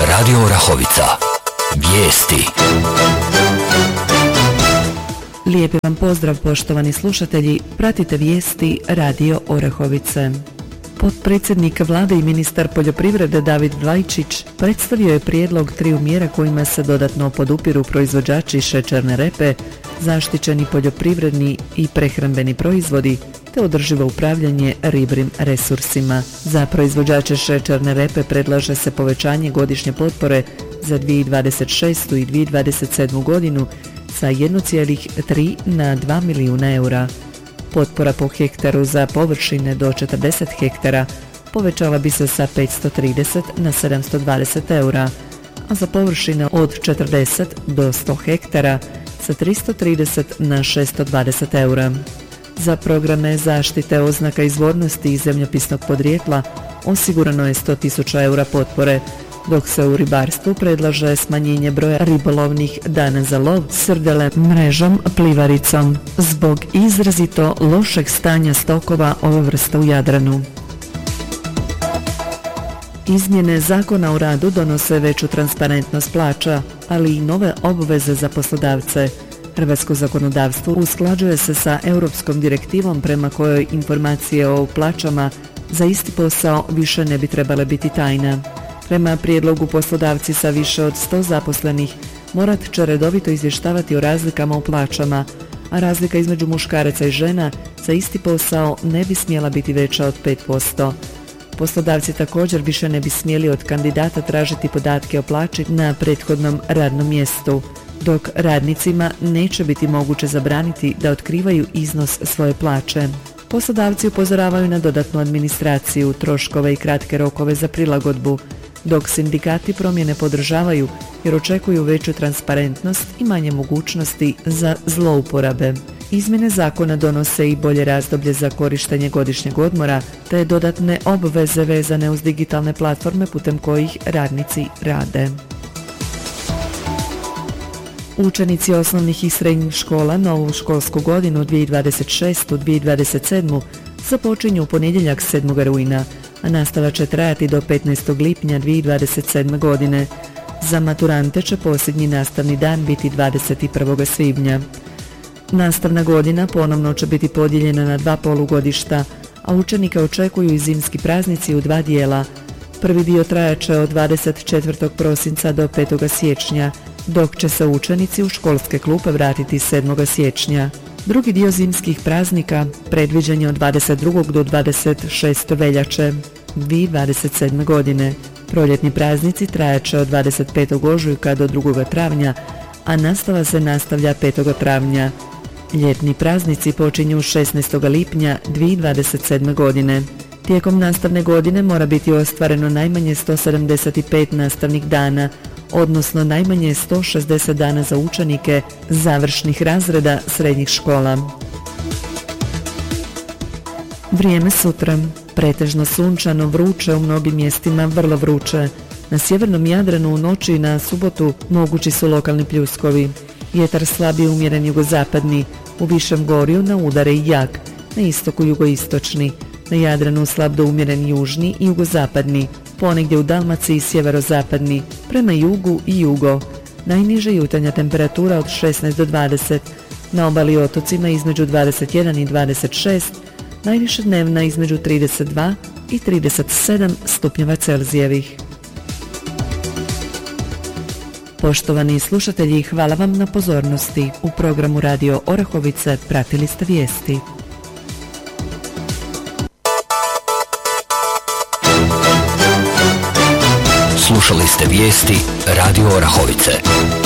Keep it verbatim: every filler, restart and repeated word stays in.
Radio Orahovica. Vijesti. Lijepi vam pozdrav, poštovani slušatelji. Pratite vijesti Radio Orahovice. Potpredsjednik vlade i ministar poljoprivrede David Vlajčić predstavio je prijedlog triju mjera kojima se dodatno podupiru proizvođači šećerne repe, zaštićeni poljoprivredni i prehrambeni proizvodi te održivo upravljanje ribljim resursima. Za proizvođače šećerne repe predlaže se povećanje godišnje potpore za dvije tisuće dvadeset šestu i dvije tisuće dvadeset sedmu godinu sa jedan zarez tri na dva milijuna eura. Potpora po hektaru za površine do četrdeset hektara povećala bi se sa petsto trideset na sedamsto dvadeset eura, a za površine od četrdeset do sto hektara sa tristo trideset na šesto dvadeset eura. Za programe zaštite oznaka izvornosti i zemljopisnog podrijetla osigurano je sto tisuća eura potpore, dok se u ribarstvu predlaže smanjenje broja ribolovnih dana za lov srdele mrežom plivaricom zbog izrazito lošeg stanja stokova ove vrste u Jadranu. Izmjene Zakona o radu donose veću transparentnost plaća, ali i nove obveze za poslodavce. Hrvatsko zakonodavstvo usklađuje se sa europskom direktivom prema kojoj informacije o plaćama za isti posao više ne bi trebale biti tajna. Prema prijedlogu poslodavci sa više od sto zaposlenih morat će redovito izvještavati o razlikama u plaćama, a razlika između muškaraca i žena za isti posao ne bi smjela biti veća od pet posto. Poslodavci također više ne bi smjeli od kandidata tražiti podatke o plaći na prethodnom radnom mjestu, dok radnicima neće biti moguće zabraniti da otkrivaju iznos svoje plaće. Poslodavci upozoravaju na dodatnu administraciju, troškove i kratke rokove za prilagodbu, dok sindikati promjene podržavaju jer očekuju veću transparentnost i manje mogućnosti za zlouporabe. Izmjene zakona donose i bolje razdoblje za korištenje godišnjeg odmora, te dodatne obveze vezane uz digitalne platforme putem kojih radnici rade. Učenici osnovnih i srednjih škola novu školsku godinu dvije tisuće dvadeset šestu dvije tisuće dvadeset sedmu započinju u ponedjeljak sedmog rujna, a nastava će trajati do petnaestog lipnja dvije tisuće dvadeset sedme godine. Za maturante će posljednji nastavni dan biti dvadeset prvog svibnja. Nastavna godina ponovno će biti podijeljena na dva polugodišta, a učenika očekuju i zimski praznici u dva dijela. Prvi dio trajat će od dvadeset četvrtog prosinca do petog siječnja, dok će se učenici u školske klupe vratiti sedmog siječnja. Drugi dio zimskih praznika predviđen je od dvadeset drugog do dvadeset šestog veljače dvije tisuće dvadeset sedme godine. Proljetni praznici trajat će od dvadeset petog ožujka do drugog travnja, a nastava se nastavlja petog travnja. Ljetni praznici počinju šesnaestog lipnja dvije tisuće dvadeset sedme godine. Tijekom nastavne godine mora biti ostvareno najmanje sto sedamdeset pet nastavnih dana, odnosno najmanje sto šezdeset dana za učenike završnih razreda srednjih škola. Vrijeme sutra. Pretežno sunčano, vruće, u mnogim mjestima vrlo vruće. Na sjevernom Jadranu u noći i na subotu mogući su lokalni pljuskovi. Vjetar slabiji umjeren jugozapadni, u višem gorju na udare i jak, na istoku jugoistočni, na Jadranu slab do umjeren južni i jugozapadni, ponegdje u Dalmaciji sjeverozapadni, prema jugu i jugo. Najniža jutarnja temperatura od šesnaest do dvadeset, na obali i otocima između dvadeset jedan i dvadeset šest, najviša dnevna između trideset dva i trideset sedam stupnjeva Celzijevih. Poštovani slušatelji, hvala vam na pozornosti. U programu Radio Orahovice pratili ste vijesti. Slušali ste vijesti Radio Orahovice.